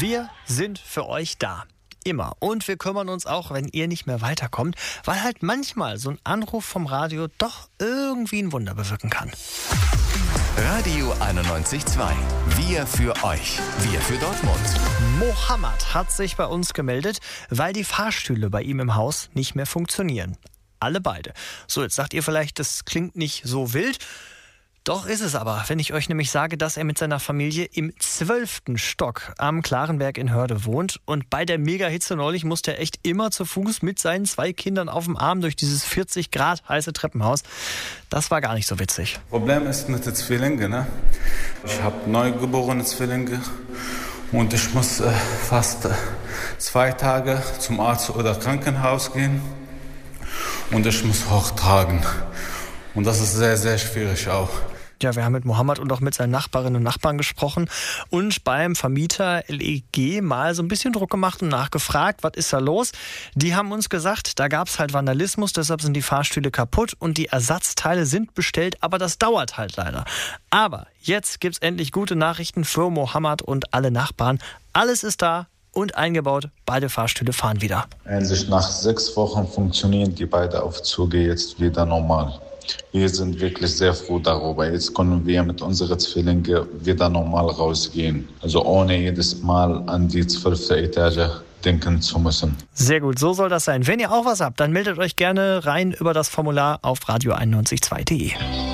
Wir sind für euch da. Immer. Und wir kümmern uns auch, wenn ihr nicht mehr weiterkommt, weil halt manchmal so ein Anruf vom Radio doch irgendwie ein Wunder bewirken kann. Radio 91.2. Wir für euch. Wir für Dortmund. Mohammed hat sich bei uns gemeldet, weil die Fahrstühle bei ihm im Haus nicht mehr funktionieren. Alle beide. So, jetzt sagt ihr vielleicht, das klingt nicht so wild. Doch ist es aber, wenn ich euch nämlich sage, dass er mit seiner Familie im 12. Stock am Klarenberg in Hörde wohnt. Und bei der Mega-Hitze neulich musste er echt immer zu Fuß mit seinen 2 Kindern auf dem Arm durch dieses 40 Grad heiße Treppenhaus. Das war gar nicht so witzig. Problem ist mit den Zwillingen, ne? Ich habe neugeborene Zwillinge und ich muss fast 2 Tage zum Arzt oder Krankenhaus gehen und ich muss hochtragen. Und das ist sehr, sehr schwierig auch. Ja, wir haben mit Mohammed und auch mit seinen Nachbarinnen und Nachbarn gesprochen und beim Vermieter LEG mal so ein bisschen Druck gemacht und nachgefragt, was ist da los? Die haben uns gesagt, da gab es halt Vandalismus, deshalb sind die Fahrstühle kaputt und die Ersatzteile sind bestellt, aber das dauert halt leider. Aber jetzt gibt's endlich gute Nachrichten für Mohammed und alle Nachbarn. Alles ist da und eingebaut, beide Fahrstühle fahren wieder. Endlich nach 6 Wochen funktionieren die beiden Aufzüge jetzt wieder normal. Wir sind wirklich sehr froh darüber. Jetzt können wir mit unseren Zwillingen wieder normal rausgehen. Also ohne jedes Mal an die 12. Etage denken zu müssen. Sehr gut, so soll das sein. Wenn ihr auch was habt, dann meldet euch gerne rein über das Formular auf radio91.2.de.